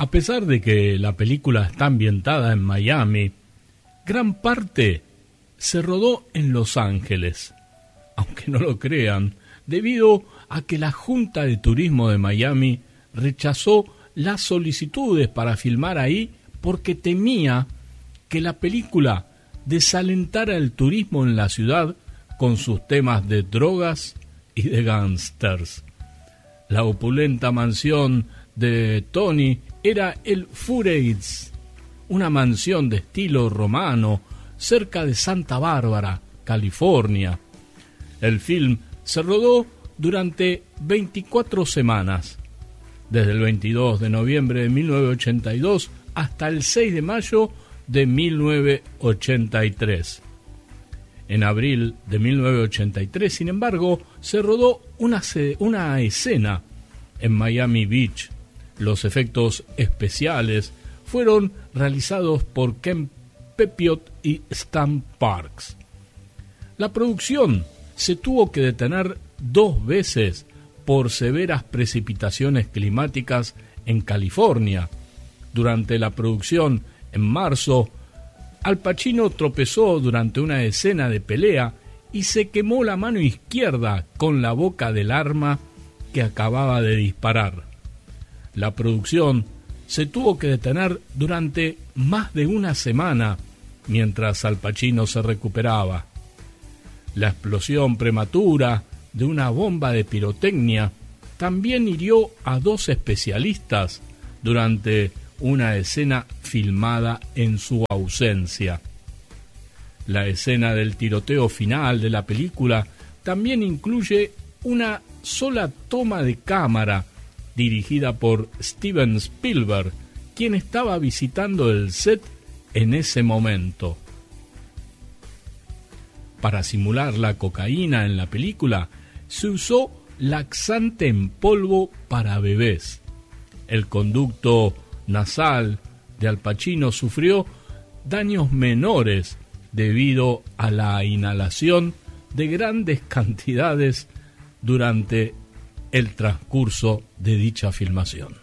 A pesar de que la película está ambientada en Miami, gran parte se rodó en Los Ángeles, aunque no lo crean, debido a que la Junta de Turismo de Miami rechazó las solicitudes para filmar ahí porque temía que la película desalentara el turismo en la ciudad con sus temas de drogas y de gángsters. La opulenta mansión de Tony era el Furades, una mansión de estilo romano cerca de Santa Bárbara, California. El film se rodó durante 24 semanas, desde el 22 de noviembre de 1982 hasta el 6 de mayo de 1983. En abril de 1983, sin embargo, se rodó una escena en Miami Beach. Los efectos especiales fueron realizados por Ken Pepiot y Stan Parks. La producción se tuvo que detener 2 veces por severas precipitaciones climáticas en California. Durante la producción, en marzo, Al Pacino tropezó durante una escena de pelea y se quemó la mano izquierda con la boca del arma que acababa de disparar. La producción se tuvo que detener durante más de una semana mientras Al Pacino se recuperaba. La explosión prematura de una bomba de pirotecnia también hirió a 2 especialistas durante una escena filmada en su ausencia. La escena del tiroteo final de la película también incluye una sola toma de cámara dirigida por Steven Spielberg, quien estaba visitando el set en ese momento. Para simular la cocaína en la película, se usó laxante en polvo para bebés. El conducto nasal de Al Pacino sufrió daños menores debido a la inhalación de grandes cantidades durante el transcurso de dicha filmación.